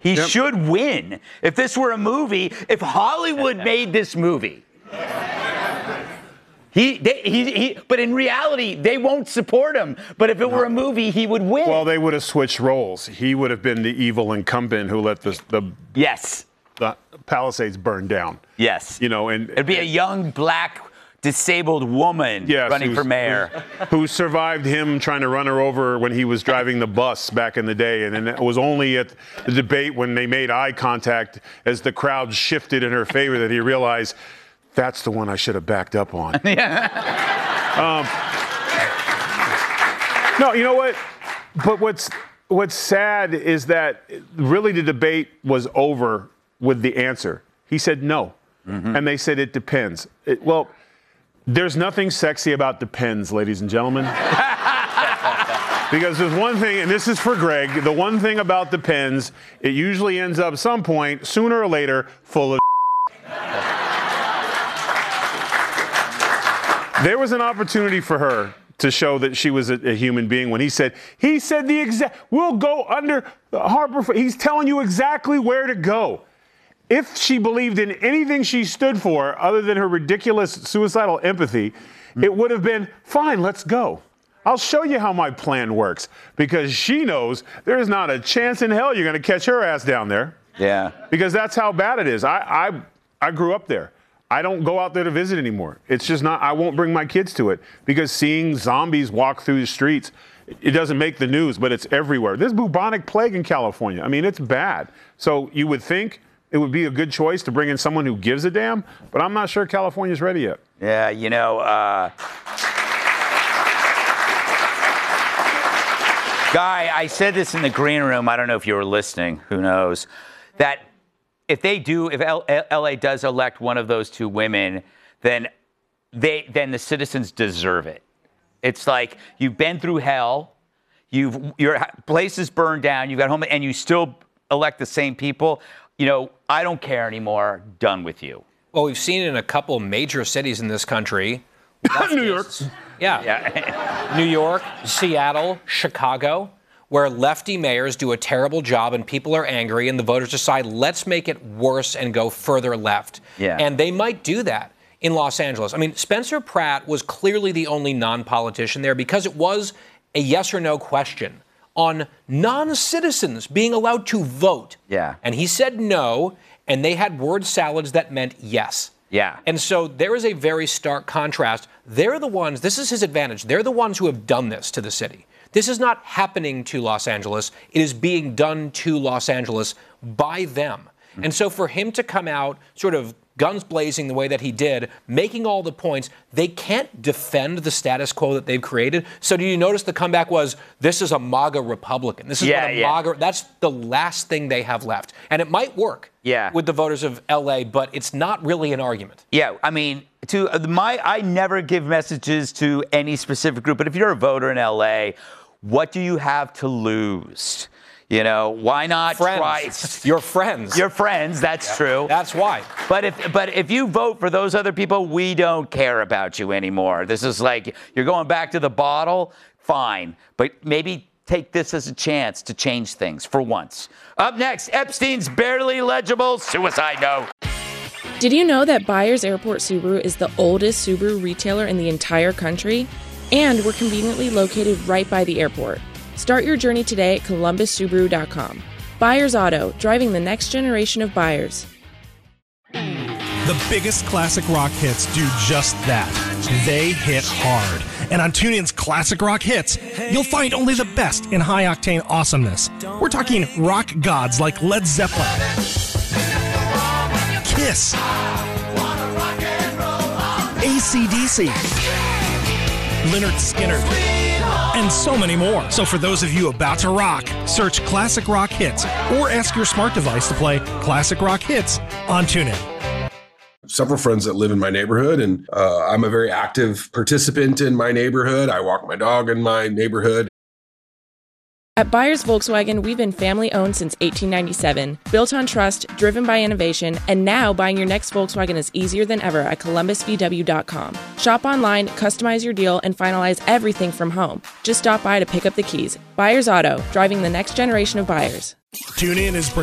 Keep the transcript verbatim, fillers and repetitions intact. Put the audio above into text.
He yep. should win. If this were a movie, if Hollywood made this movie, he, they, he, he, but in reality, they won't support him. But if it were a movie, he would win. Well, they would have switched roles. He would have been the evil incumbent who let the the yes the Palisades burn down. Yes, you know, and it'd be a young black disabled woman yes, running for mayor. Who survived him trying to run her over when he was driving the bus back in the day. And then it was only at the debate when they made eye contact as the crowd shifted in her favor that he realized that's the one I should have backed up on. um, no, you know what? But what's what's sad is that really the debate was over with the answer. He said no. Mm-hmm. And they said it depends. It, well, there's nothing sexy about depends, ladies and gentlemen. Because there's one thing, and this is for Greg, the one thing about depends, it usually ends up some point, sooner or later, full of There was an opportunity for her to show that she was a, a human being when he said, he said the exact, we'll go under Harper, he's telling you exactly where to go. If she believed in anything she stood for other than her ridiculous suicidal empathy, it would have been, fine, let's go. I'll show you how my plan works. Because she knows there's not a chance in hell you're going to catch her ass down there. Yeah. Because that's how bad it is. I, I, I grew up there. I don't go out there to visit anymore. It's just not, I won't bring my kids to it. Because seeing zombies walk through the streets, it doesn't make the news, but it's everywhere. There's bubonic plague in California. I mean, it's bad. So you would think it would be a good choice to bring in someone who gives a damn, but I'm not sure California's ready yet. Yeah, you know, uh, Guy, I said this in the green room. I don't know if you were listening. Who knows? That if they do, if L- L.A. does elect one of those two women, then they, then the citizens deserve it. It's like you've been through hell, you've your place is burned down, you've got home, and you still elect the same people. You know, I don't care anymore. Done with you. Well, we've seen in a couple major cities in this country. New York. Yeah. yeah. New York, Seattle, Chicago, where lefty mayors do a terrible job and people are angry and the voters decide, let's make it worse and go further left. Yeah. And they might do that in Los Angeles. I mean, Spencer Pratt was clearly the only non-politician there because it was a yes or no question on non-citizens being allowed to vote. Yeah. And he said no, and they had word salads that meant yes. Yeah. And so there is a very stark contrast. They're the ones, this is his advantage, they're the ones who have done this to the city. This is not happening to Los Angeles. It is being done to Los Angeles by them. Mm-hmm. And so for him to come out sort of guns blazing the way that he did, making all the points, they can't defend the status quo that they've created. So do you notice the comeback was, this is a MAGA Republican. This is yeah, what a yeah. MAGA, that's the last thing they have left. And it might work yeah. with the voters of L A, but it's not really an argument. Yeah, I mean, to my, I never give messages to any specific group, but if you're a voter in L A, what do you have to lose? You know, why not friends. try? Your friends. Your friends, that's yeah. true. That's why. But if but if you vote for those other people, we don't care about you anymore. This is like, you're going back to the bottle, fine. But maybe take this as a chance to change things for once. Up next, Epstein's barely legible suicide note. Did you know that Byers Airport Subaru is the oldest Subaru retailer in the entire country? And we're conveniently located right by the airport. Start your journey today at columbus subaru dot com. Byers Auto, driving the next generation of buyers. The biggest classic rock hits do just that. They hit hard. And on TuneIn's Classic Rock Hits, you'll find only the best in high-octane awesomeness. We're talking rock gods like Led Zeppelin, Kiss, A C D C, Lynyrd Skynyrd, and so many more. So for those of you about to rock, search Classic Rock Hits or ask your smart device to play Classic Rock Hits on TuneIn. Several friends that live in my neighborhood, and uh, I'm a very active participant in my neighborhood. I walk my dog in my neighborhood. At Byers Volkswagen, we've been family-owned since eighteen ninety-seven, built on trust, driven by innovation, and now buying your next Volkswagen is easier than ever at columbus v w dot com. Shop online, customize your deal, and finalize everything from home. Just stop by to pick up the keys. Byers Auto, driving the next generation of buyers. TuneIn is